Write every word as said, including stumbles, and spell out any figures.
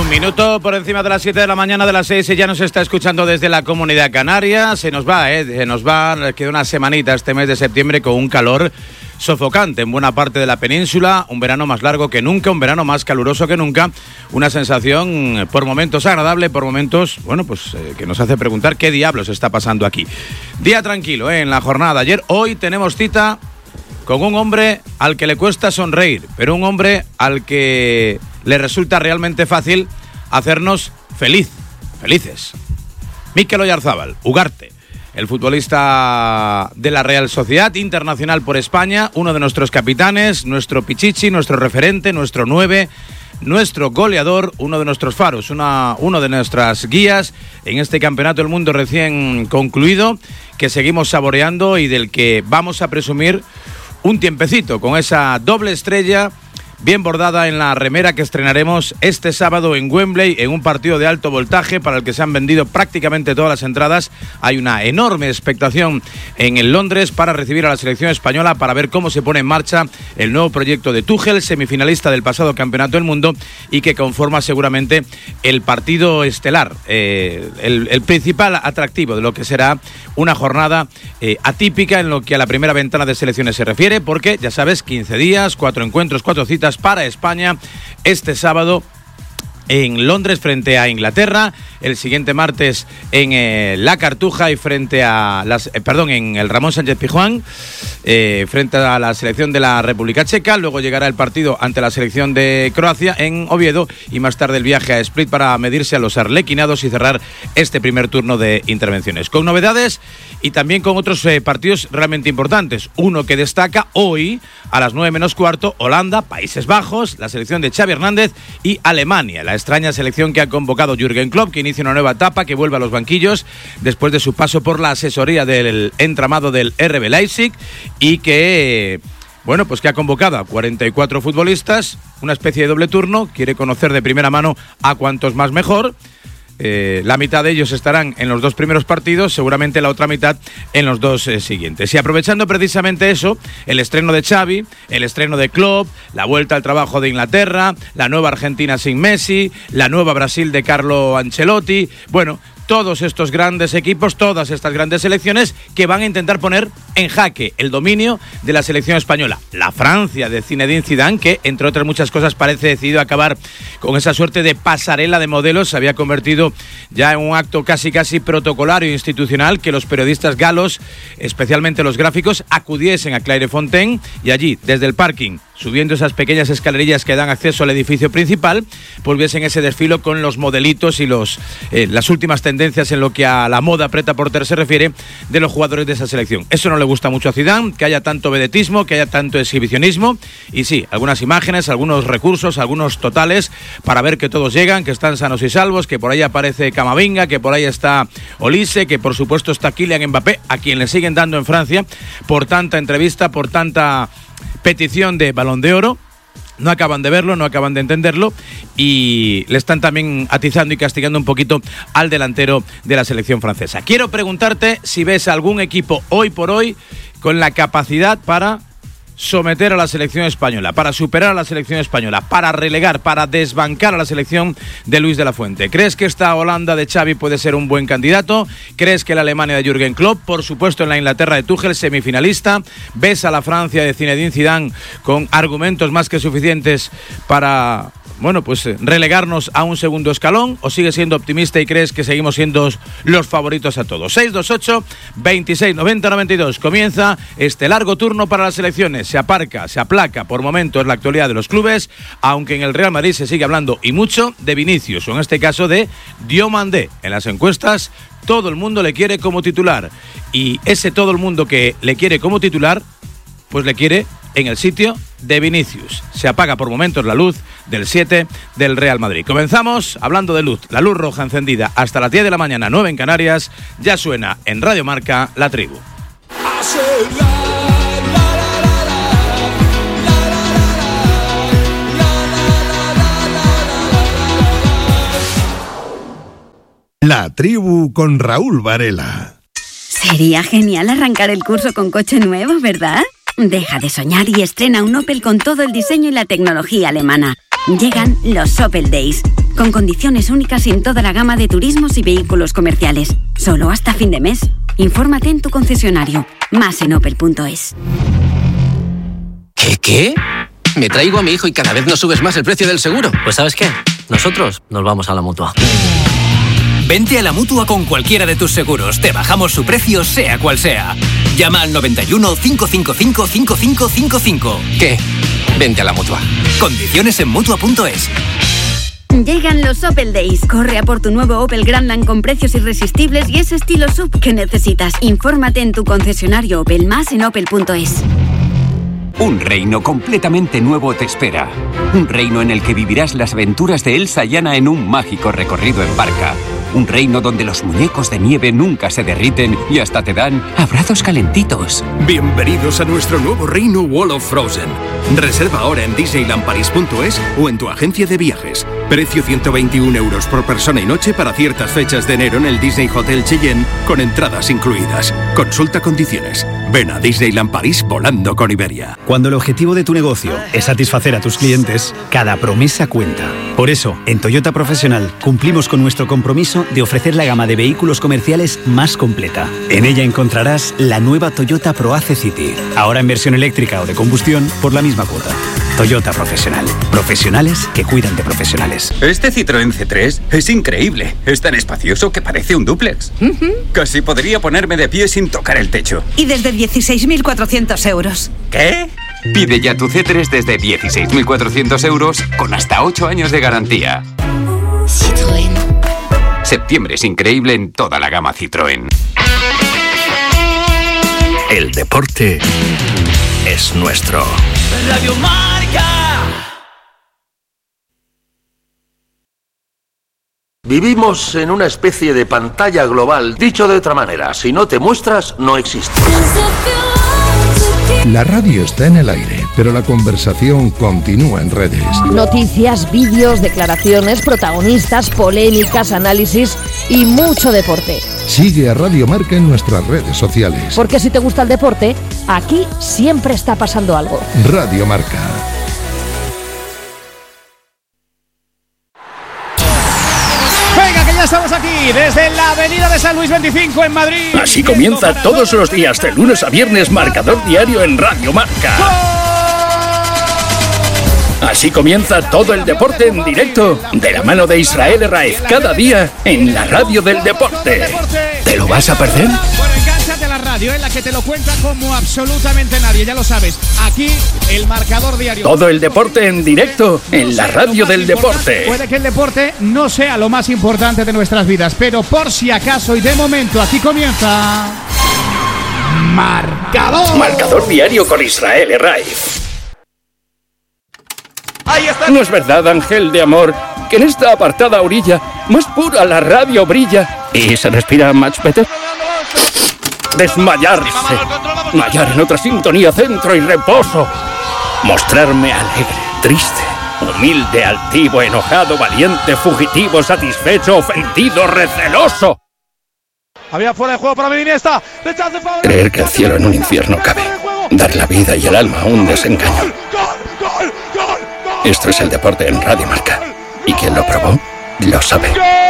Un minuto por encima de las siete de la mañana, de las seis, y ya nos está escuchando desde la Comunidad Canaria. Se nos va, ¿eh? Se nos va, queda una semanita este mes de septiembre con un calor sofocante en buena parte de la península, un verano más largo que nunca, un verano más caluroso que nunca, una sensación por momentos agradable, por momentos, bueno, pues eh, que nos hace preguntar qué diablos está pasando aquí. Día tranquilo, ¿eh? En la jornada de ayer. Hoy tenemos cita con un hombre al que le cuesta sonreír, pero un hombre al que le resulta realmente fácil hacernos feliz, felices. Mikel Oyarzábal, Ugarte, el futbolista de la Real Sociedad, internacional por España, uno de nuestros capitanes, nuestro pichichi, nuestro referente, nuestro nueve, nuestro goleador, uno de nuestros faros, una, uno de nuestras guías en este Campeonato del Mundo recién concluido, que seguimos saboreando y del que vamos a presumir un tiempecito con esa doble estrella bien bordada en la remera que estrenaremos este sábado en Wembley, en un partido de alto voltaje para el que se han vendido prácticamente todas las entradas. Hay una enorme expectación en el Londres para recibir a la selección española, para ver cómo se pone en marcha el nuevo proyecto de Tuchel, semifinalista del pasado Campeonato del Mundo, y que conforma seguramente el partido estelar, eh, el, el principal atractivo de lo que será una jornada eh, atípica en lo que a la primera ventana de selecciones se refiere, porque ya sabes, quince días, cuatro encuentros, cuatro citas para España este sábado en Londres frente a Inglaterra, el siguiente martes en eh, La Cartuja y frente a las, eh, perdón, en el Ramón Sánchez Pizjuán, eh, frente a la selección de la República Checa. Luego llegará el partido ante la selección de Croacia en Oviedo y más tarde el viaje a Split para medirse a los arlequinados y cerrar este primer turno de intervenciones. Con novedades y también con otros eh, partidos realmente importantes. Uno que destaca hoy a las nueve menos cuarto, Holanda, Países Bajos, la selección de Xavi Hernández y Alemania, la extraña selección que ha convocado Jürgen Klopp, que inicia una nueva etapa, que vuelve a los banquillos después de su paso por la asesoría del entramado del R B Leipzig y que, bueno, pues que ha convocado a cuarenta y cuatro futbolistas, una especie de doble turno, quiere conocer de primera mano a cuantos más mejor. Eh, la mitad de ellos estarán en los dos primeros partidos, seguramente la otra mitad en los dos eh, siguientes. Y aprovechando precisamente eso, el estreno de Xavi, el estreno de Klopp, la vuelta al trabajo de Inglaterra, la nueva Argentina sin Messi, la nueva Brasil de Carlo Ancelotti, bueno, todos estos grandes equipos, todas estas grandes selecciones que van a intentar poner en jaque el dominio de la selección española. La Francia de Zinedine Zidane, que entre otras muchas cosas parece decidido acabar con esa suerte de pasarela de modelos, se había convertido ya en un acto casi casi protocolario e institucional, que los periodistas galos, especialmente los gráficos, acudiesen a Clairefontaine y allí, desde el parking, subiendo esas pequeñas escalerillas que dan acceso al edificio principal, pues viesen ese desfilo con los modelitos y los eh, las últimas tendencias en lo que a la moda prêt-à-porter se refiere de los jugadores de esa selección. Eso no le gusta mucho a Zidane, que haya tanto vedetismo, que haya tanto exhibicionismo, y sí, algunas imágenes, algunos recursos, algunos totales para ver que todos llegan, que están sanos y salvos, que por ahí aparece Camavinga, que por ahí está Olise, que por supuesto está Kylian Mbappé, a quien le siguen dando en Francia por tanta entrevista, por tanta petición de Balón de Oro. No acaban de verlo, no acaban de entenderlo y le están también atizando y castigando un poquito al delantero de la selección francesa. Quiero preguntarte si ves algún equipo hoy por hoy con la capacidad para someter a la selección española, para superar a la selección española, para relegar, para desbancar a la selección de Luis de la Fuente. ¿Crees que esta Holanda de Xavi puede ser un buen candidato? ¿Crees que la Alemania de Jürgen Klopp? Por supuesto, en la Inglaterra de Tuchel, semifinalista. ¿Ves a la Francia de Zinedine Zidane con argumentos más que suficientes para, bueno, pues relegarnos a un segundo escalón? ¿O sigues siendo optimista y crees que seguimos siendo los favoritos a todos? seis dos ocho, veintiséis, noventa, noventa y dos. Comienza este largo turno para las selecciones. Se aparca, se aplaca por momentos la actualidad de los clubes, aunque en el Real Madrid se sigue hablando y mucho de Vinicius, o en este caso de Diomandé. En las encuestas todo el mundo le quiere como titular, y ese todo el mundo que le quiere como titular, pues le quiere en el sitio de Vinicius. Se apaga por momentos la luz del siete del Real Madrid. Comenzamos hablando de luz, la luz roja encendida hasta las diez de la mañana, nueve en Canarias. Ya suena en Radio Marca La Tribu. La Tribu con Raúl Varela. Sería genial arrancar el curso con coche nuevo, ¿verdad? Deja de soñar y estrena un Opel con todo el diseño y la tecnología alemana. Llegan los Opel Days. con condiciones únicas en toda la gama de turismos y vehículos comerciales. Solo hasta fin de mes. Infórmate en tu concesionario. Más en opel punto es. ¿Qué, qué? Me traigo a mi hijo y cada vez nos subes más el precio del seguro. Pues ¿sabes qué? Nosotros nos vamos a la Mutua. Vente a la Mutua con cualquiera de tus seguros. Te bajamos su precio, sea cual sea. Llama al noventa y uno, cinco cinco cinco, cinco cinco cinco cinco. ¿Qué? Vente a la Mutua. Condiciones en Mutua punto es. Llegan los Opel Days. Corre a por tu nuevo Opel Grandland con precios irresistibles y ese estilo S U V que necesitas. Infórmate en tu concesionario Opel, más en opel punto es. Un reino completamente nuevo te espera. Un reino en el que vivirás las aventuras de Elsa y Anna en un mágico recorrido en barca. Un reino donde los muñecos de nieve nunca se derriten y hasta te dan abrazos calentitos. Bienvenidos a nuestro nuevo reino Wall of Frozen. Reserva ahora en disneyland paris punto es o en tu agencia de viajes. Precio ciento veintiún euros por persona y noche para ciertas fechas de enero en el Disney Hotel Cheyenne con entradas incluidas. Consulta condiciones. Ven a Disneyland París volando con Iberia. Cuando el objetivo de tu negocio es satisfacer a tus clientes, cada promesa cuenta. Por eso, en Toyota Profesional cumplimos con nuestro compromiso de ofrecer la gama de vehículos comerciales más completa. En ella encontrarás la nueva Toyota ProAce City, ahora en versión eléctrica o de combustión por la misma cuota. Toyota Profesional. Profesionales que cuidan de profesionales. Este Citroën C tres es increíble. Es tan espacioso que parece un dúplex. Uh-huh. Casi podría ponerme de pie sin tocar el techo. Y desde dieciséis mil cuatrocientos euros. ¿Qué? Pide ya tu C tres desde dieciséis mil cuatrocientos euros con hasta ocho años de garantía. Citroën. Septiembre es increíble en toda la gama Citroën. El deporte es nuestro. Radio Marca. Vivimos en una especie de pantalla global. Dicho de otra manera, si no te muestras, no existes. La radio está en el aire, pero la conversación continúa en redes. Noticias, vídeos, declaraciones, protagonistas, polémicas, análisis y mucho deporte. Sigue a Radio Marca en nuestras redes sociales. Porque si te gusta el deporte, aquí siempre está pasando algo. Radio Marca. Venga, que ya estamos aquí, desde la avenida de San Luis veinticinco en Madrid. Así comienza todos los días, de lunes a viernes, Marcador Diario en Radio Marca. Así comienza todo el deporte en directo, de la mano de Israel Herraiz, cada día en la radio del deporte. ¿Te lo vas a perder? Bueno, engánchate a la radio, en la que te lo cuenta como absolutamente nadie, ya lo sabes. Aquí, el Marcador Diario. Todo el deporte en directo, en la radio del deporte. Puede que el deporte no sea lo más importante de nuestras vidas, pero por si acaso y de momento, aquí comienza... Marcador. Marcador Diario con Israel Herraiz. Ahí está. No es verdad, ángel de amor, que en esta apartada orilla más pura la radio brilla y se respira much better. Desmayarse, mallar en otra sintonía, centro y reposo. Mostrarme alegre, triste, humilde, altivo, enojado, valiente, fugitivo, satisfecho, ofendido, receloso. Había fuera de juego para Iniesta. Creer que el cielo en un infierno cabe. Dar la vida y el alma a un desengaño. Esto es el deporte en Radio Marca. Y quien lo probó, lo sabe.